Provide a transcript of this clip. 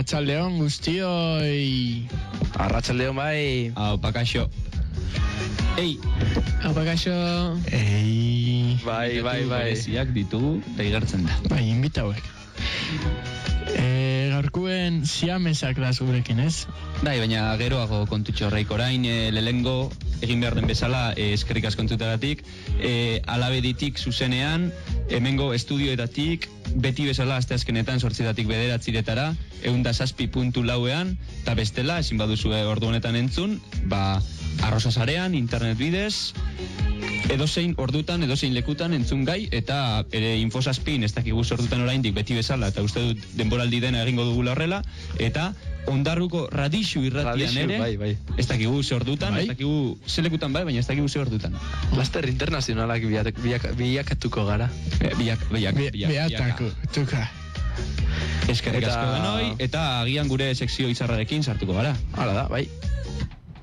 Arratsaldeon guztioi. Arratsaldeon bai. Aupa kaixo. Ei. Aupa kaixo. Ei. Bai. Bereziak ditugu, eta igertzen da. Bai, invitauek. Gaurkuen siamesak da zurekin, ez? Bai, baina geroago kontutxo horreik orain, lehengo egin behar den bezala, eskerrik askontutaratik, alabeditik zuzenean, hemengo estudioetatik, beti bezala asteazkenetan 8:00 bederatziretara, 107.4ean, eta bestela, ezin baduzue ordu honetan entzun, arrosasarean, internet bidez, edozein ordutan, edozein lekutan entzun gai, eta infosazpin, ez dakigu ordutan oraindik beti bezala, eta uste dut denboraldi dena egingo dugula horrela, eta Ondarruko Radixu irratian ere, bai. Ez dakigu ze ordutan, ez dakigu ze lekutan bai, baina ez dakigu ze ordutan. Laster internazionalak bilakatuko gara. Biakatuko. Eskerrik asko denoi, eta agian gure sekzio izarrarekin sartuko gara. Hala da, bai.